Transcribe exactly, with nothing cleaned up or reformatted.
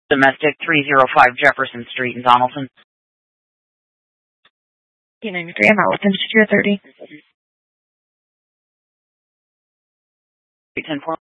Domestic three oh five Jefferson Street in Donaldson. P ninety-three, I'm out within secure thirty. ten four.